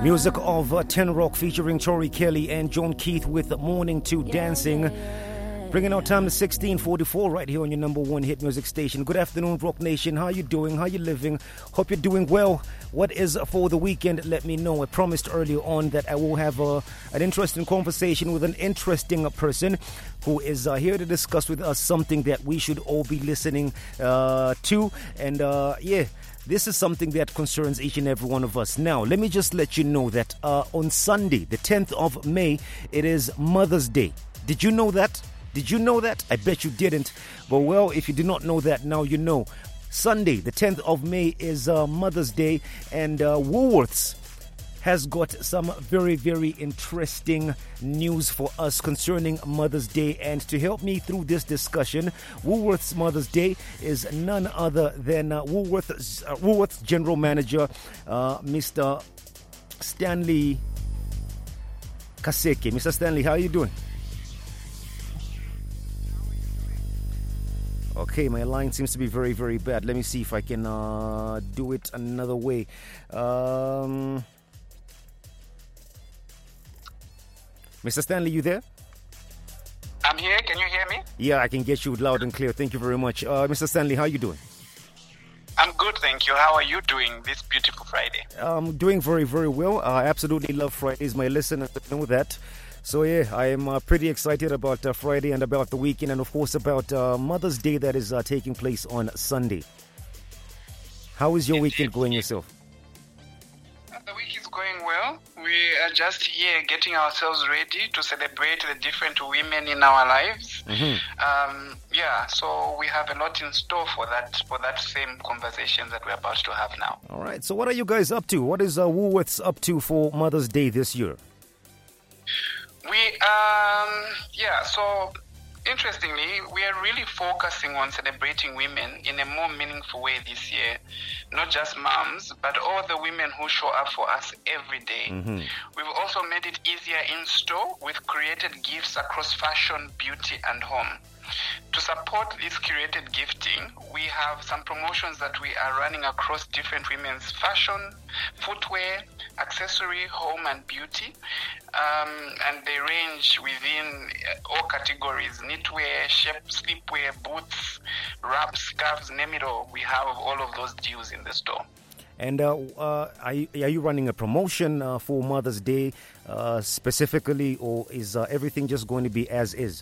Music of Ten Rock featuring Tori Kelly and John Keith with Morning to Dancing. Bringing our time to 16:44 right here on your number one hit music station. Good afternoon, Rock Nation. How you doing? How you living? Hope you're doing well. What is for the weekend? Let me know. I promised earlier on that I will have an interesting conversation with an interesting person who is here to discuss with us something that we should all be listening to. And this is something that concerns each and every one of us. Now, let me just let you know that on Sunday, the 10th of May, it is Mother's Day. Did you know that? Did you know that? I bet you didn't. But well, if you did not know that, now you know. Sunday, the 10th of May is Mother's Day, and Woolworths has got some very, very interesting news for us concerning Mother's Day. And to help me through this discussion, Woolworths Mother's Day is none other than Woolworths General Manager, Mr. Stanley Kaseke. Mr. Stanley, how are you doing? Okay, my line seems to be very, very bad. Let me see if I can do it another way. Mr. Stanley, you there? I'm here. Can you hear me? Yeah, I can get you loud and clear. Thank you very much. Mr. Stanley, how are you doing? I'm good, thank you. How are you doing this beautiful Friday? I'm doing very, very well. I absolutely love Fridays. My listeners know that. So yeah, I am pretty excited about Friday and about the weekend, and of course about Mother's Day that is taking place on Sunday. How is your weekend going yourself? The week is going well. We are just here getting ourselves ready to celebrate the different women in our lives. Mm-hmm. So we have a lot in store for that same conversation that we're about to have now. All right. So what are you guys up to? What is Woolworths up to for Mother's Day this year? So interestingly, we are really focusing on celebrating women in a more meaningful way this year. Not just moms, but all the women who show up for us every day. Mm-hmm. We've also made it easier in store with created gifts across fashion, beauty, and home. To support this curated gifting, we have some promotions that we are running across different women's fashion, footwear, accessory, home, and beauty. And they range within all categories: knitwear, sleepwear, boots, wraps, scarves, name it all. We have all of those deals in the store. And are you running a promotion for Mother's Day specifically, or is everything just going to be as is?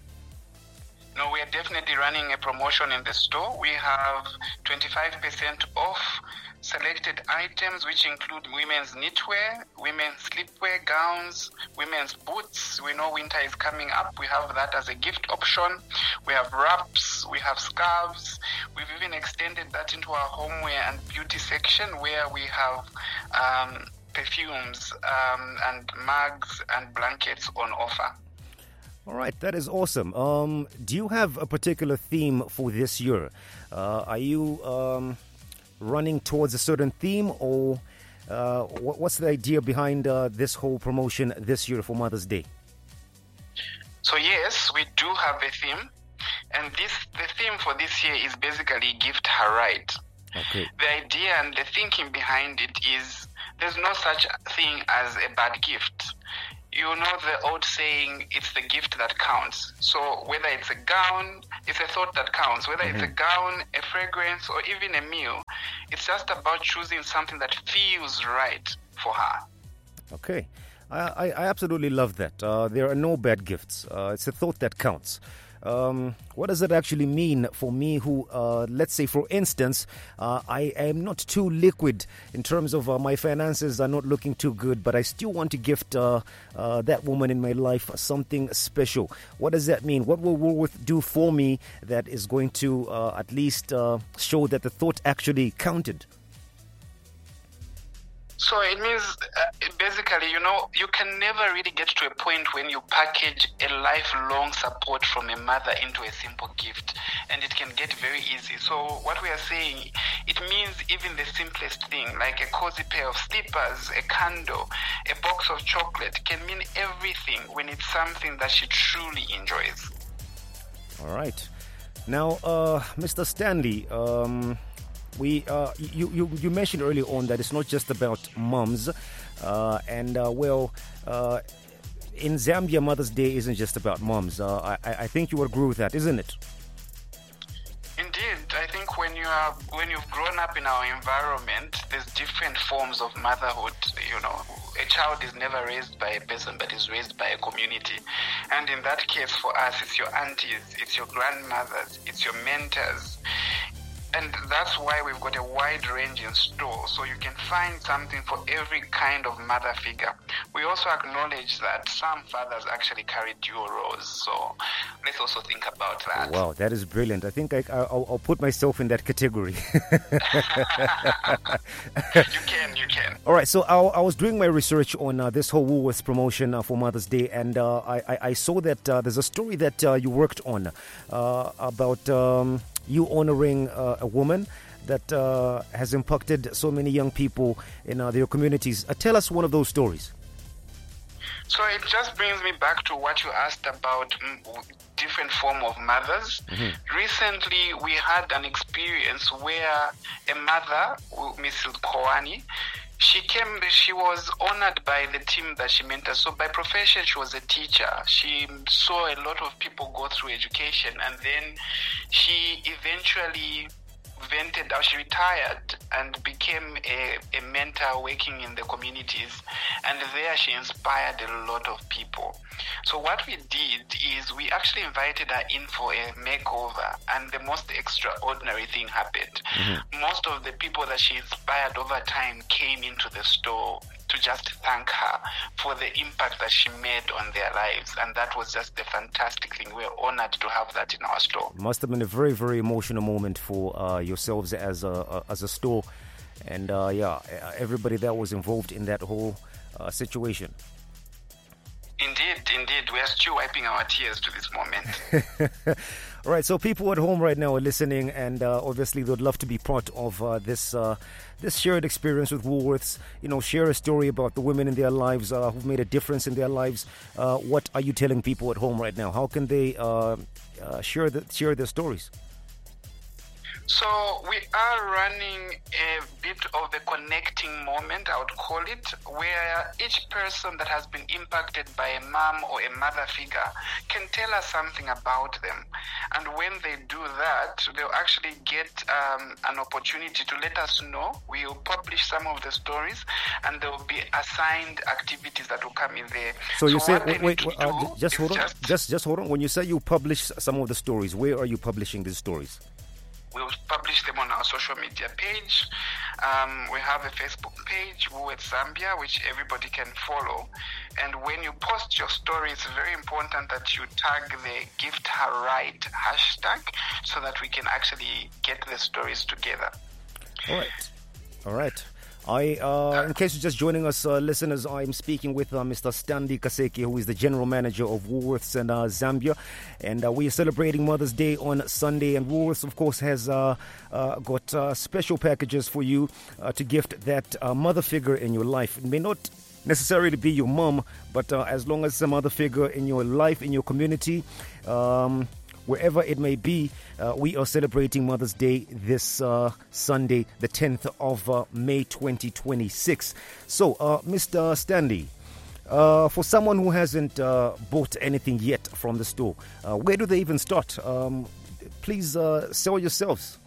No, we are definitely running a promotion in the store. We have 25% off selected items, which include women's knitwear, women's sleepwear, gowns, women's boots. We know winter is coming up. We have that as a gift option. We have wraps, we have scarves. We've even extended that into our homeware and beauty section, where we have perfumes and mugs and blankets on offer. All right, that is awesome. Do you have a particular theme for this year? Are you running towards a certain theme, or what's the idea behind this whole promotion this year for Mother's Day? So yes, we do have a theme, and the theme for this year is basically Gift Her Right. Okay. The idea and the thinking behind it is there's no such thing as a bad gift. You know the old saying, it's the gift that counts. So whether it's a gown, it's a thought that counts. Whether it's a gown, a fragrance, or even a meal, it's just about choosing something that feels right for her. Okay. I absolutely love that. There are no bad gifts. It's a thought that counts. What does it actually mean for me who, let's say, for instance, I am not too liquid in terms of my finances are not looking too good, but I still want to gift that woman in my life something special. What does that mean? What will Woolworth do for me that is going to at least show that the thought actually counted? So it means basically, you can never really get to a point when you package a lifelong support from a mother into a simple gift, and it can get very easy. So what we are saying, it means even the simplest thing, like a cozy pair of slippers, a candle, a box of chocolate, can mean everything when it's something that she truly enjoys. All right. Now, Mr. Stanley, you mentioned earlier on that it's not just about moms, in Zambia, Mother's Day isn't just about moms. I think you would agree with that, isn't it? Indeed, I think when you've grown up in our environment, there's different forms of motherhood. You know, a child is never raised by a person, but is raised by a community. And in that case, for us, it's your aunties, it's your grandmothers, it's your mentors. And that's why we've got a wide range in store, so you can find something for every kind of mother figure. We also acknowledge that some fathers actually carry dual roles, so let's also think about that. Wow, that is brilliant. I think I'll put myself in that category. You can. All right, so I was doing my research on this whole Woolworths promotion for Mother's Day, and I saw that there's a story that you worked on about... you honoring a woman that has impacted so many young people in their communities. Tell us one of those stories. So it just brings me back to what you asked about different form of mothers. Mm-hmm. Recently, we had an experience where a mother, Mrs. Kowani, she was honored by the team that she mentored. So by profession, she was a teacher. She saw a lot of people go through education, and then she eventually vented out. She retired and became a mentor working in the communities, and there she inspired a lot of people. So what we did is we actually invited her in for a makeover, and the most extraordinary thing happened. Mm-hmm. Most of the people that she inspired over time came into the store to just thank her for the impact that she made on their lives, and that was just a fantastic thing. We're honored to have that in our store. Must have been a very, very emotional moment for yourselves as a store, and everybody that was involved in that whole situation. Indeed. We are still wiping our tears to this moment. All right, so people at home right now are listening, and obviously they'd love to be part of this shared experience with Woolworths. You know, share a story about the women in their lives who've made a difference in their lives. What are you telling people at home right now? How can they share their stories? So we are running a bit of a connecting moment, I would call it, where each person that has been impacted by a mom or a mother figure can tell us something about them. And when they do that, they'll actually get an opportunity to let us know. We will publish some of the stories, and there will be assigned activities that will come in there. So you say, just hold on. When you say you publish some of the stories, where are you publishing these stories? We'll publish them on our social media page. We have a Facebook page, Woolworths Zambia, which everybody can follow. And when you post your story, it's very important that you tag the Gift Her Right hashtag so that we can actually get the stories together. All right. In case you're just joining us, listeners, I'm speaking with Mr. Stanley Kaseke, who is the General Manager of Woolworths in Zambia. And we are celebrating Mother's Day on Sunday. And Woolworths, of course, has got special packages for you to gift that mother figure in your life. It may not necessarily be your mom, but as long as some other figure in your life, in your community, wherever it may be, we are celebrating Mother's Day this Sunday, the 10th of May 2026. So, Mr. Stanley, for someone who hasn't bought anything yet from the store, where do they even start? Please sell yourselves.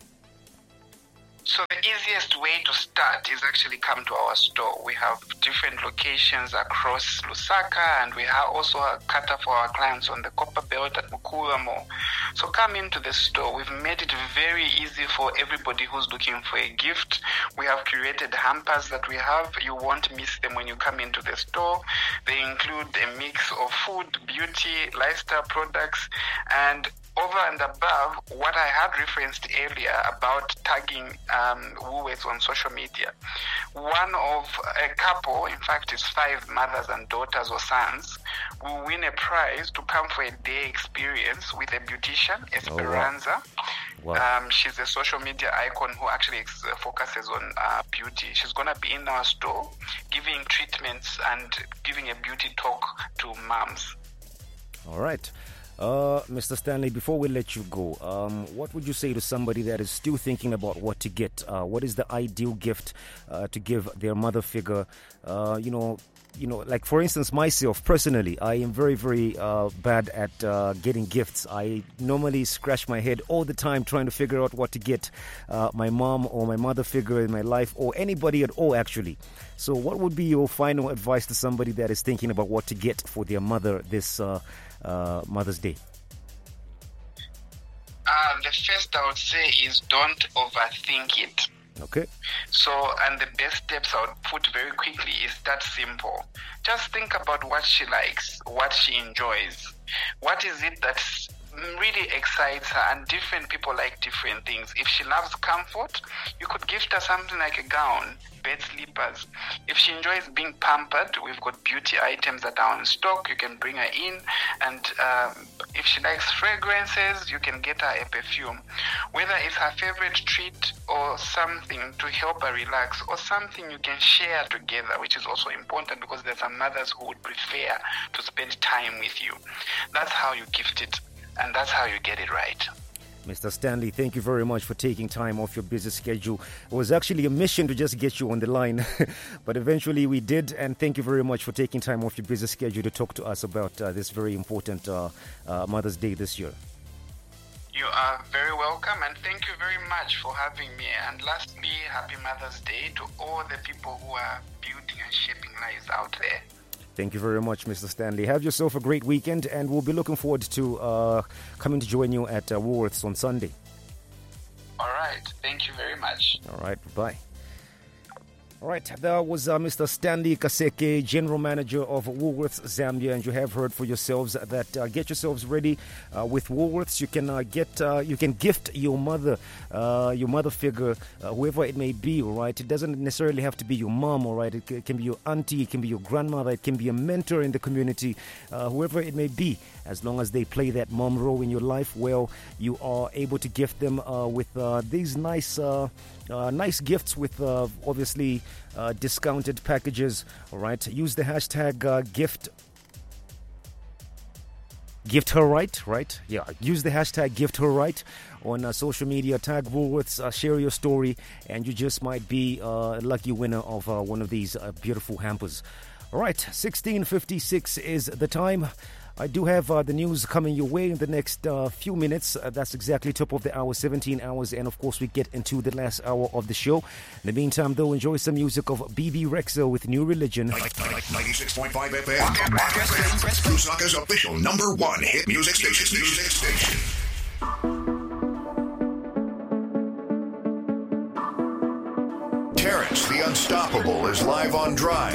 So the easiest way to start is actually come to our store. We have different locations across Lusaka, and we have also a cutter for our clients on the Copper Belt at Mukula Mall. So come into the store. We've made it very easy for everybody who's looking for a gift. We have curated hampers that we have. You won't miss them when you come into the store. They include a mix of food, beauty, lifestyle products, and over and above what I had referenced earlier about tagging Woolworths on social media. One of a couple, in fact it's 5 mothers and daughters or sons, will win a prize to come for a day experience with a beautician, Esperanza. Oh, wow. She's a social media icon who actually focuses on beauty. She's going to be in our store giving treatments and giving a beauty talk to moms. All right. Mr. Stanley, before we let you go, what would you say to somebody that is still thinking about what to get? What is the ideal gift to give their mother figure? Like for instance, myself personally, I am very, very bad at getting gifts. I normally scratch my head all the time trying to figure out what to get my mom or my mother figure in my life, or anybody at all, actually. So what would be your final advice to somebody that is thinking about what to get for their mother this Mother's Day? The first I would say is don't overthink it. Okay. So, and the best steps I would put very quickly is that simple. Just think about what she likes, what she enjoys. What is it that really excites her? And different people like different things. If she loves comfort, you could gift her something like a gown, bed slippers. If she enjoys being pampered, we've got beauty items that are on stock. You can bring her in. And if she likes fragrances, you can get her a perfume. Whether it's her favorite treat or something to help her relax, or something you can share together, which is also important because there's some mothers who would prefer to spend time with you. That's how you gift it, and that's how you get it right. Mr. Stanley, thank you very much for taking time off your busy schedule. It was actually a mission to just get you on the line, but eventually we did, and thank you very much for taking time off your busy schedule to talk to us about this very important Mother's Day this year. You are very welcome, and thank you very much for having me. And lastly, happy Mother's Day to all the people who are building and shaping lives out there. Thank you very much, Mr. Stanley. Have yourself a great weekend, and we'll be looking forward to coming to join you at Woolworths on Sunday. All right. Thank you very much. All right. Bye. All right, that was Mr. Stanley Kaseke, General Manager of Woolworths Zambia, and you have heard for yourselves that get yourselves ready with Woolworths. You can gift your mother figure, whoever it may be. All right, it doesn't necessarily have to be your mom. All right, it can be your auntie, it can be your grandmother, it can be a mentor in the community, whoever it may be. As long as they play that mom role in your life, well, you are able to gift them with these nice gifts with obviously discounted packages. All right, use the hashtag gift her right. Yeah, use the hashtag gift her right on social media. Tag Woolworths, share your story, and you just might be a lucky winner of one of these beautiful hampers. All right, 16:56 is the time. I do have the news coming your way in the next few minutes. That's exactly top of the hour, 17 hours. And, of course, we get into the last hour of the show. In the meantime, though, enjoy some music of BB Rexa with New Religion. 96.5 FM. Lusaka's official #1 hit music station. Terrence the Unstoppable is live on Drive.